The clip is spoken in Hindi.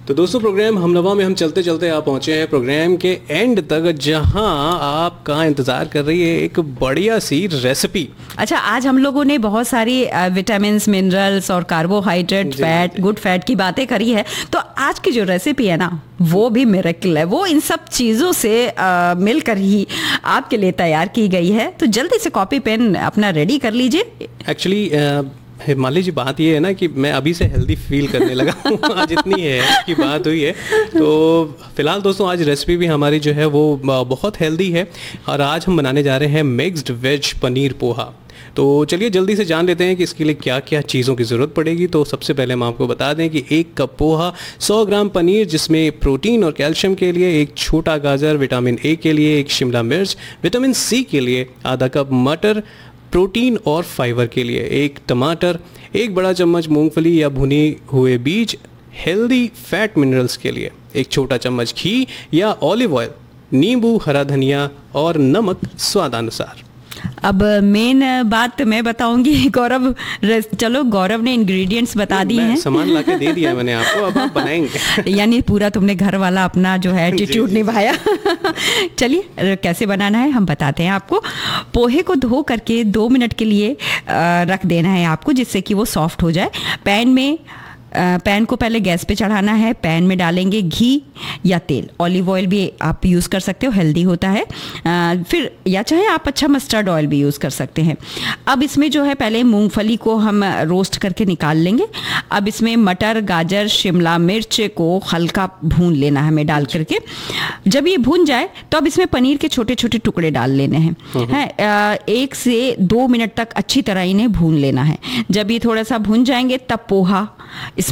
तो दोस्तों प्रोग्राम हमनवा में हम चलते चलते आप पहुंचे हैं प्रोग्राम के एंड तक, जहां आपका इंतजार कर रही है एक बढ़िया सी रेसिपी। अच्छा, आज हम लोगों ने बहुत सारी विटामिन, मिनरल्स और कार्बोहाइड्रेट, फैट, गुड फैट की बातें करी है। तो आज की जो रेसिपी है ना, वो भी मिरेकल है। वो इन सब चीज़ों से मिलकर ही आपके लिए तैयार की गई है। तो जल्दी से कॉपी पेन अपना रेडी कर लीजिए। एक्चुअली हिमालय जी, बात ये है ना कि मैं अभी से हेल्दी फील करने लगा हूँ। आज इतनी है की बात हुई है। तो फिलहाल दोस्तों आज रेसिपी भी हमारी जो है वो बहुत हेल्दी है, और आज हम बनाने जा रहे हैं मिक्स्ड वेज पनीर पोहा। तो चलिए जल्दी से जान लेते हैं कि इसके लिए क्या क्या चीज़ों की ज़रूरत पड़ेगी। तो सबसे पहले हम आपको बता दें कि 1 कप पोहा, 100 ग्राम पनीर जिसमें प्रोटीन और कैल्शियम के लिए, 1 छोटा गाजर विटामिन ए के लिए, 1 शिमला मिर्च विटामिन सी के लिए, आधा कप मटर प्रोटीन और फाइबर के लिए, 1 टमाटर, 1 बड़ा चम्मच मूंगफली या भुने हुए बीज हेल्दी फैट मिनरल्स के लिए, 1 छोटा चम्मच घी या ऑलिव ऑयल, नींबू, हरा धनिया और नमक स्वादानुसार। अब मेन बात मैं बताऊंगी। गौरव, चलो गौरव ने इंग्रेडिएंट्स बता दिए हैं, सामान लाके दे दिया है मैंने आपको, अब आप बनाएंगे। यानी पूरा तुमने घर वाला अपना जो है एटीट्यूड निभाया। चलिए कैसे बनाना है हम बताते हैं आपको। पोहे को धो करके 2 मिनट के लिए रख देना है आपको, जिससे कि वो सॉफ्ट हो जाए। पैन को पहले गैस पे चढ़ाना है। पैन में डालेंगे घी या तेल, ऑलिव ऑयल भी आप यूज़ कर सकते हो, हेल्दी होता है। फिर या चाहे आप अच्छा मस्टर्ड ऑयल भी यूज़ कर सकते हैं। अब इसमें जो है पहले मूंगफली को हम रोस्ट करके निकाल लेंगे। अब इसमें मटर, गाजर, शिमला मिर्च को हल्का भून लेना है हमें डाल करके। जब ये भून जाए तो अब इसमें पनीर के छोटे छोटे टुकड़े डाल लेने हैं। 1 से 2 मिनट तक अच्छी तरह इन्हें भून लेना है। जब ये थोड़ा सा भून जाएंगे तब पोहा